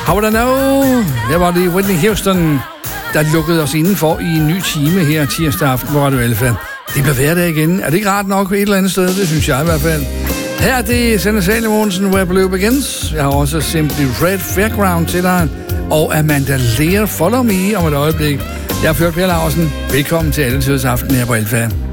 How would I know? Her var det Whitney Houston, der lukkede os indenfor i en ny time her tirsdag aften på Radio Alfa. Det bliver hverdag igen. Er det ikke rart nok et eller andet sted? Det synes jeg i hvert fald. Her er det Sanne Salomonsen, Where Blue Begins. Jeg har også Simply Red Fairground til dig. Og Amanda Lear, Follow Me om et øjeblik. Jeg er Fjord Per Laursen. Velkommen til Alle Tiders Aften her på Alfa.